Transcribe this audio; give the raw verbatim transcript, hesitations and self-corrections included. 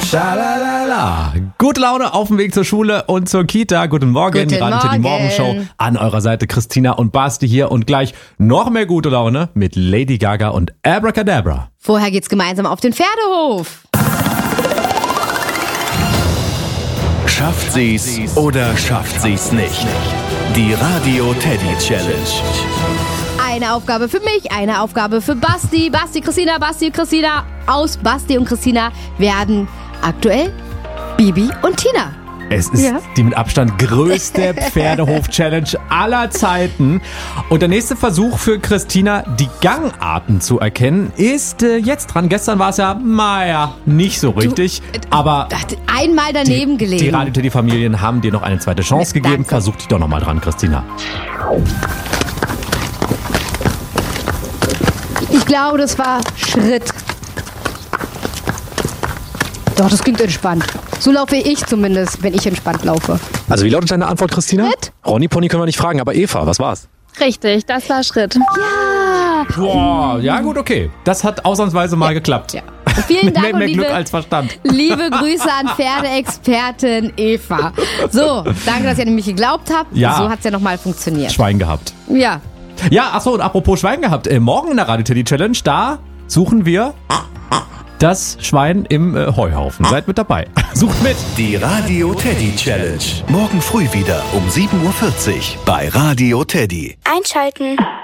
Schalalala. Gute Laune auf dem Weg zur Schule und zur Kita. Guten Morgen, Guten Radio Teddy Morgen. Morgenshow. An eurer Seite Christina und Basti hier und gleich noch mehr gute Laune mit Lady Gaga und Abracadabra. Vorher geht's gemeinsam auf den Pferdehof. Schafft sie's oder schafft sie's nicht? Die Radio Teddy Challenge. Eine Aufgabe für mich, eine Aufgabe für Basti. Basti, Christina, Basti, Christina. Aus Basti und Christina werden aktuell Bibi und Tina. Es ist Ja. die mit Abstand größte Pferdehof-Challenge aller Zeiten. Und der nächste Versuch für Christina, die Gangarten zu erkennen, ist äh, jetzt dran. Gestern war es ja, naja, nicht so richtig. Aber Hat einmal daneben die, gelegen. die Radio Teddy-Familien haben dir noch eine zweite Chance Ja, gegeben. danke. Versuch dich doch nochmal dran, Christina. Ich glaube, das war Schritt. Doch, das klingt entspannt. So laufe ich zumindest, wenn ich entspannt laufe. Also wie lautet deine Antwort, Christina? Schritt. Ronny Pony können wir nicht fragen, aber Eva, was war's? Richtig, das war Schritt. Ja. Boah, ja gut, okay. Das hat ausnahmsweise mal geklappt. Ja. Vielen Mit Dank mehr, und mehr liebe, Glück als Verstand. liebe Grüße an Pferdeexpertin Eva. So, danke, dass ihr an mich geglaubt habt. Ja. So hat's ja nochmal funktioniert. Schwein gehabt. Ja. Ja, achso, und apropos Schwein gehabt. Äh, morgen in der Radio Teddy Challenge, da suchen wir das Schwein im äh, Heuhaufen. Seid mit dabei. Sucht mit. Die Radio Teddy Challenge. Morgen früh wieder um sieben Uhr vierzig bei Radio Teddy. Einschalten.